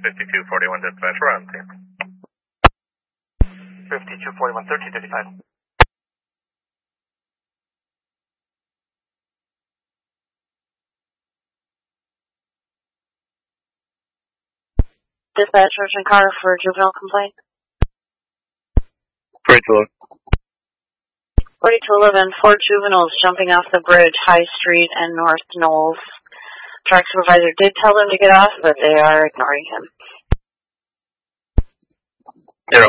5241 dispatch, we're on scene. 5241, 1335. Dispatch, urgent car for juvenile complaint. 4211, 4 juveniles jumping off the bridge, High Street and North Knowles. Track supervisor did tell them to get off, but they are ignoring him. 0.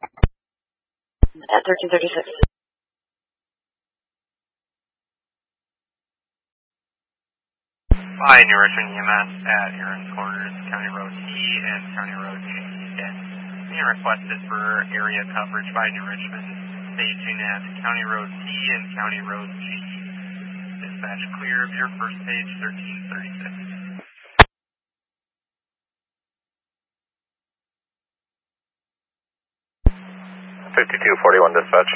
At 1336. Hi, New Richmond EMS at Aaron's Corners, County Road E and County Road G. Being requested for area coverage by New Richmond, staging at County Road C and County Road G. Dispatch clear of your first page, 1336. 5241 dispatch.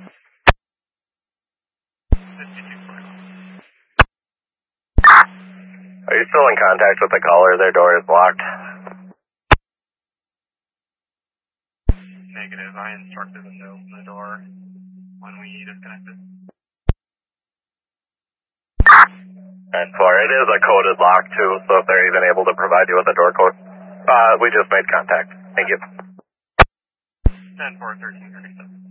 5241. Are you still in contact with the caller? Their door is blocked. Negative. I instructed them to open the door when we disconnected. And 4, it is a coded lock too, so if they're even able to provide you with a door code. We just made contact. Thank you. 10-4, 1337.